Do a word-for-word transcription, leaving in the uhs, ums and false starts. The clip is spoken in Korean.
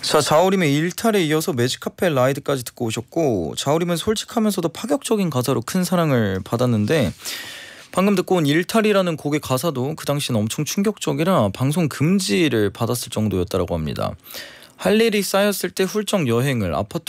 자, 자우림의 일탈에 이어서 매직카페 라이드까지 듣고 오셨고, 자우림은 솔직하면서도 파격적인 가사로 큰 사랑을 받았는데 방금 듣고 온 일탈이라는 곡의 가사도 그 당시는 엄청 충격적이라 방송 금지를 받았을 정도였다고 합니다. 할 일이 쌓였을 때 훌쩍 여행을, 아파트